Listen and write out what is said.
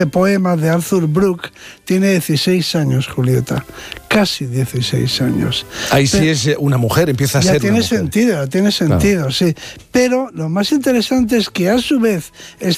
poema de Arthur Brooke tiene 16 años, Julieta. Casi 16 años. Ahí sí es una mujer, empieza a ser una mujer. Tiene sentido, claro. Sí. Pero lo más interesante es que a su vez